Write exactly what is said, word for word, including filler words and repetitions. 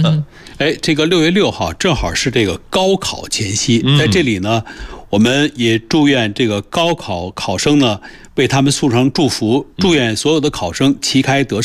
嗯， 哎，这个六月六号正好是这个高考前夕，在这里呢，我们也祝愿这个高考考生呢，为他们送上祝福，祝愿所有的考生旗开得胜。